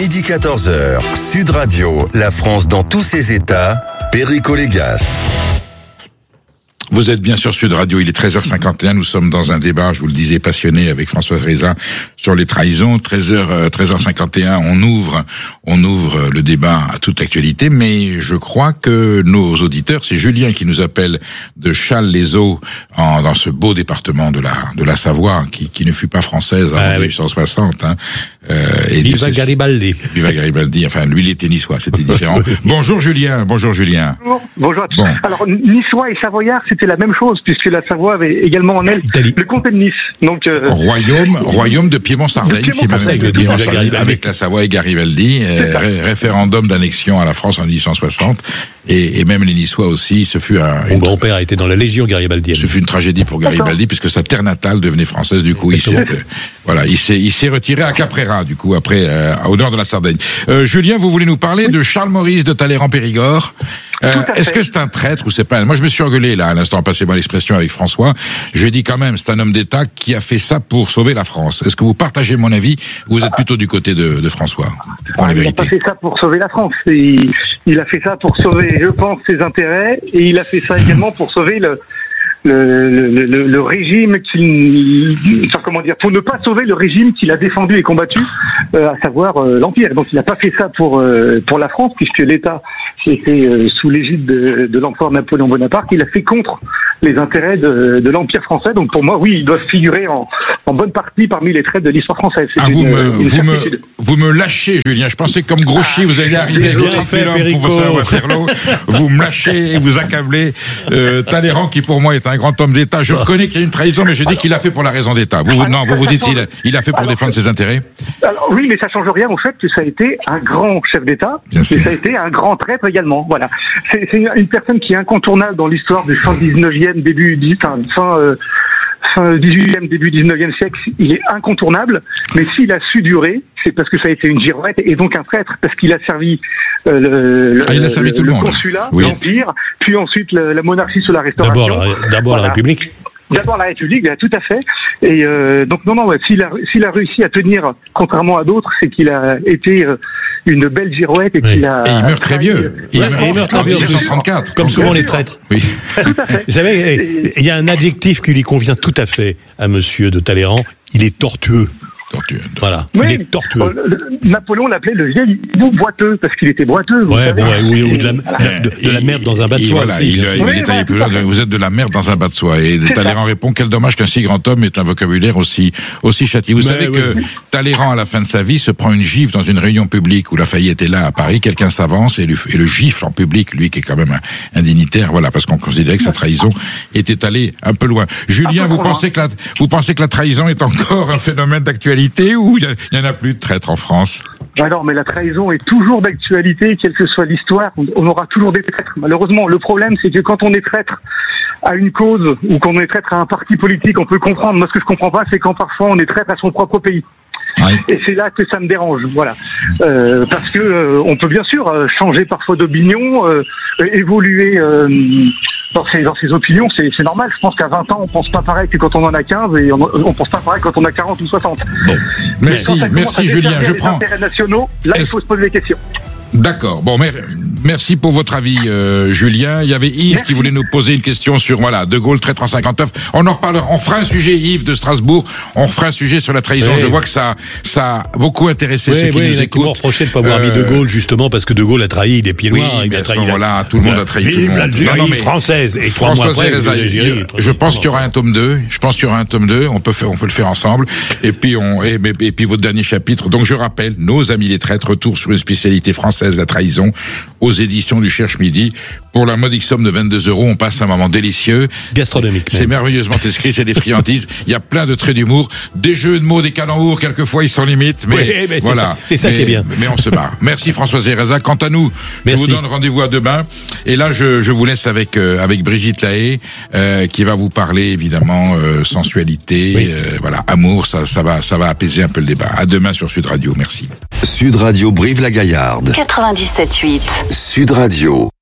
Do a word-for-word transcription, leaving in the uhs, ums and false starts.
midi quatorze heures, Sud Radio, la France dans tous ses états, Perico Légas. Vous êtes bien sur Sud Radio, il est treize heures cinquante et un, nous sommes dans un débat, je vous le disais, passionné avec Françoise Reza sur les trahisons. treize heures, treize heures cinquante et un, on ouvre, on ouvre le débat à toute actualité, mais je crois que nos auditeurs, c'est Julien qui nous appelle de Châles-les-Eaux, en, dans ce beau département de la, de la Savoie, qui, qui ne fut pas française en ah, mille huit cent soixante, hein. Euh, et Viva Garibaldi. Viva Garibaldi, enfin, lui, il était niçois, c'était différent. Bonjour Julien, bonjour Julien. Bonjour, bonjour à tous. Bon. Alors, niçois et savoyard, c'était la même chose, puisque la Savoie avait également en elle Italie. Le comté de Nice. Donc, euh... Royaume, royaume de Piémont-Sardaigne, si même je dire, avec la Savoie et Garibaldi, euh, ré- référendum d'annexion à la France en mille huit cent soixante, et, et même les Niçois aussi, ce fut un... Mon grand-père a été dans la Légion garibaldienne. Ce fut une tragédie pour Garibaldi, puisque sa terre natale devenait française, du coup, il s'est, euh, voilà, il s'est, il s'est retiré à Caprera, du coup, après, euh, au nord de la Sardaigne. Euh, Julien, vous voulez nous parler oui. de Charles-Maurice de Talleyrand-Périgord? Euh, est-ce que c'est un traître ou c'est pas? Moi, je me suis engueulé là à l'instant, passez-moi l'expression avec François. Je dis quand même, c'est un homme d'État qui a fait ça pour sauver la France. Est-ce que vous partagez mon avis ou vous êtes plutôt du côté de, de François? Ah, il n'a pas fait ça pour sauver la France. Il, il a fait ça pour sauver, je pense, ses intérêts, et il a fait ça également pour sauver le Le, le, le, le régime qu'il, enfin, comment dire, pour ne pas sauver le régime qu'il a défendu et combattu, euh, à savoir euh, l'Empire. Donc il n'a pas fait ça pour euh, pour la France, puisque l'État était euh, sous l'égide de, de l'empereur Napoléon Bonaparte. Il a fait contre les intérêts de, de l'Empire français. Donc pour moi, oui, il doit figurer en, en bonne partie parmi les traits de l'histoire française. C'est ah, une, vous me une vous me vous me lâchez, Julien. Je pensais comme Grouchy, vous alliez arriver avec votre film pour vous à Waterloo. Vous me lâchez et vous accablez euh, Talleyrand, qui pour moi est un grand homme d'État. Je reconnais qu'il y a une trahison, mais je dis qu'il a fait pour la raison d'État. Vous, vous non, vous vous dites qu'il a, il a fait pour alors, défendre ses intérêts. Alors oui, mais ça change rien au fait que ça a été un grand chef d'État, et ça a été un grand traître également. Voilà, c'est, c'est une, une personne qui est incontournable dans l'histoire du fin dix-neuvième, début fin fin, euh, fin dix-huitième, début dix-neuvième siècle. Il est incontournable, mais s'il a su durer, c'est parce que ça a été une girouette et donc un traître, parce qu'il a servi euh, le, ah, il a servi le, tout le, le monde. consulat, oui. l'Empire, puis ensuite la, la monarchie sous la Restauration. D'abord la, d'abord voilà. la République. D'abord la République, tout à fait. Et euh, donc non, non, ouais, s'il a, s'il a réussi à tenir, contrairement à d'autres, c'est qu'il a été euh, une belle girouette et oui. qu'il a. Et il meurt très vieux. Il, ouais, il meurt très vieux. dix-neuf cent trente-quatre. Comme souvent les traîtres. Oui. Tout à fait. Vous savez, il y a un adjectif qui lui convient tout à fait à Monsieur de Talleyrand. Il est tortueux. Tortueux. Voilà. Oui, il est tortueux. Euh, Napoléon l'appelait le vieil hibou boiteux, parce qu'il était boiteux. Vous ouais, savez. bon, ouais, oui, ou de la, de, de, de la merde dans un bas de soie. Voilà, aussi, il, il, oui, il est allé plus loin. Vous êtes de la merde dans un bas de soie. Et c'est Talleyrand ça. répond, quel dommage qu'un si grand homme ait un vocabulaire aussi, aussi châtié. Vous Mais savez oui. que Talleyrand, à la fin de sa vie, se prend une gifle dans une réunion publique où Lafayette est là à Paris. Quelqu'un s'avance et, lui, et le gifle en public, lui qui est quand même un, un dignitaire. Voilà, parce qu'on considérait que sa trahison était allée un peu loin. Julien, vous pensez que la, vous pensez que la trahison est encore un phénomène d'actualité ou il y en a plus de traîtres en France? Alors, mais la trahison est toujours d'actualité, quelle que soit l'histoire. On aura toujours des traîtres. Malheureusement, le problème, c'est que quand on est traître à une cause ou qu'on est traître à un parti politique, on peut comprendre. Moi, ce que je comprends pas, c'est quand parfois on est traître à son propre pays. Oui. Et c'est là que ça me dérange, voilà. Euh, parce que euh, on peut bien sûr euh, changer parfois d'opinion, euh, évoluer euh, dans ses dans ses opinions, c'est c'est normal. Je pense qu'à vingt ans, on pense pas pareil que quand on en a quinze, et on, on pense pas pareil quand on a quarante ou soixante. Bon, merci, merci Julien. Je prends. Intérêts nationaux, là, il faut se poser des questions. D'accord. Bon, mais merci pour votre avis, euh, Julien. Il y avait Yves merci. qui voulait nous poser une question sur voilà De Gaulle traître en cinquante-neuf. On en reparlera. On fera un sujet, Yves de Strasbourg. On fera un sujet sur la trahison. Oui. Je vois que ça, ça a beaucoup intéressé oui, ceux qui oui, nous écoutent. Oui, reproché de ne pas avoir euh... mis De Gaulle justement parce que De Gaulle a trahi des pieds noirs. Oui, il a trahi. Voilà, tout le monde a trahi tout le monde. L'Algérie non, non, française. Et François Reza. Je pense qu'il y aura un tome deux. Je pense qu'il y aura un tome deux. On peut faire, on peut le faire ensemble. Et puis on, et, et, et puis votre dernier chapitre. Donc je rappelle, nos amis les traîtres, retour sur une spécialité française, la trahison. Aux éditions du Cherche Midi. Pour la modique somme de vingt-deux euros, on passe un moment délicieux. Gastronomique. C'est même. merveilleusement écrit, c'est des friandises. Il y a plein de traits d'humour, des jeux de mots, des calembours, quelquefois ils sont limites, mais, oui, mais voilà. C'est ça, c'est ça mais, qui est bien. Mais on se marre. Merci Françoise Reza. Quant à nous, Merci. je vous donne rendez-vous à demain. Et là, je, je vous laisse avec, euh, avec Brigitte Lahaye, euh, qui va vous parler évidemment euh, sensualité, oui. euh, voilà, amour, ça, ça va, ça va apaiser un peu le débat. À demain sur Sud Radio. Merci. Sud Radio Brive-la-Gaillarde. quatre-vingt-dix-sept huit. Sud Radio.